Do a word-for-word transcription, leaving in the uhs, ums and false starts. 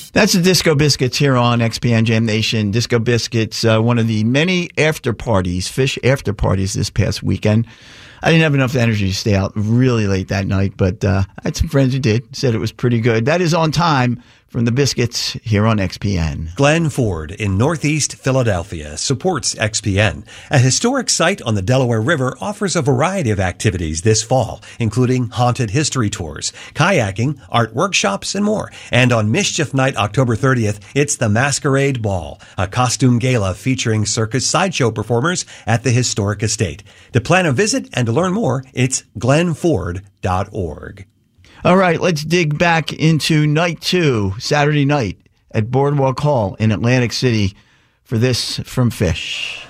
That's the Disco Biscuits here on X P N Jam Nation. Disco Biscuits, uh, one of the many after parties, fish after parties this past weekend. I didn't have enough energy to stay out really late that night, but uh, I had some friends who did, said it was pretty good. That is On Time from the Biscuits here on X P N. Glen Ford in Northeast Philadelphia supports X P N. A historic site on the Delaware River offers a variety of activities this fall, including haunted history tours, kayaking, art workshops, and more. And on Mischief Night, October thirtieth, it's the Masquerade Ball, a costume gala featuring circus sideshow performers at the historic estate. To plan a visit and to learn more, it's glen ford dot org. All right, let's dig back into night two, Saturday night at Boardwalk Hall in Atlantic City for this from Fish.